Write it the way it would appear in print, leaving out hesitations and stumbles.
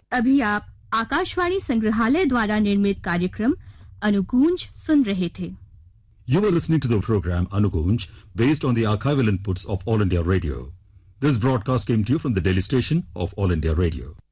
अभी आप आकाशवाणी संग्रहालय द्वारा निर्मित कार्यक्रम अनुगूंज सुन रहे थे। You were listening to the program Anugunj, based on the archival inputs of All India Radio. This broadcast came to you from the Delhi station of All India Radio.